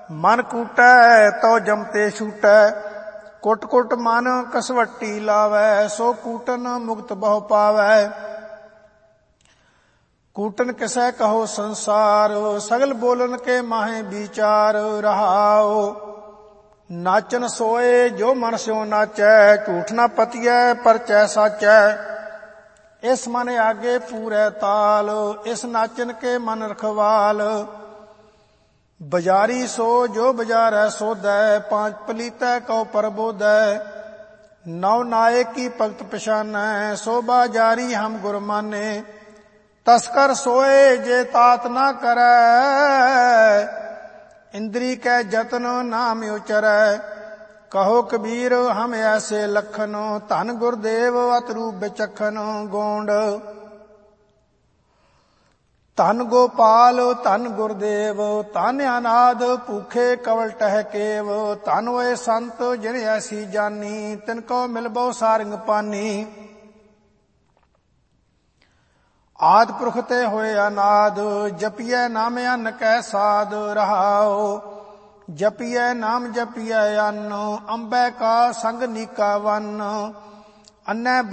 ਮਨ ਕੂਟੈ ਤਉ ਜਮਤੇ ਛੂਟੈ। ਕੁਟ ਕੁਟ ਮਨ ਕਸਵੱਟੀ ਲਾਵੈ, ਸੋ ਕੂਟਨ ਮੁਕਤ ਬਹੁ ਪਾਵੈ। ਕੂਟਨ ਕਿਸੈ ਕਹੋ ਸੰਸਾਰ, ਸਗਲ ਬੋਲਨ ਕੇ ਮਾਹੇ ਵਿਚਾਰ। ਰਹਾਉ ਨਾਚਨ ਸੋਏ ਜੋ ਮਨ ਸਿਉ ਨਾਚੈ, ਝੂਠ ਨਾ ਪਤੀਐ ਪਰਚੈ ਸਾਚੈ। ਇਸ ਮਨ ਆਗੇ ਪੂਰੈ ਤਾਲ, ਇਸ ਨਾਚਨ ਕੇ ਮਨ ਰਖਵਾਲ। ਬਜ਼ਾਰੀ ਸੋ ਜੋ ਬਜ਼ਾਰੈ ਸੋਧੈ, ਪਾਂਚ ਪਲੀਤੈ ਕਉ ਪਰਬੋਧੈ। ਨੌ ਨਾਇਕ ਕੀ ਭਗਤ ਪਛਾਨੈ, ਸੋ ਬਾਜ਼ਾਰੀ ਹਮ ਗੁਰ ਮਾਨੇ। ਤਸਕਰ ਸੋਏ ਜੇ ਤਾਤ ਨਾ ਕਰੈ, ਇੰਦਰੀ ਕੈ ਜਤਨ ਨਾਮ ਉਚਰੈ। ਕਹੋ ਕਬੀਰ ਹਮ ਐਸੇ ਲਖਨ, ਧਨ ਗੁਰਦੇਵ ਅਤ ਰੂਪ ਬਿਚਖਨ। ਗੋਂਡ ਧਨ ਗੋਪਾਲ ਧਨ ਗੁਰਦੇਵ, ਧਨ ਅਨਾਦ ਭੂਖੇ ਕਵਲ ਟਹਿ ਕੇਵ। ਧਨ ਹੋਏ ਸੰਤ ਜਿਨ ਐਸੀ ਜਾਨੀ, ਤਿਨ ਕੋ ਮਿਲਬੋ ਸਾਰੰਗ ਪਾਨੀ। ਆਦਿ ਪੁਰਖ ਤੇ ਹੋਏ ਅਨਾਦ, ਜਪੀਐ ਨਾਮ ਅੰਨ ਕੈ ਸਾਧ। ਰਹਾਉ ਜਪੀਐ ਨਾਮ ਜਪੀਐ ਅੰਨ, ਅੰਬੈ ਕਾ ਸੰਗ ਨੀਕਾ ਵੰਨ। ਅੰਨੈ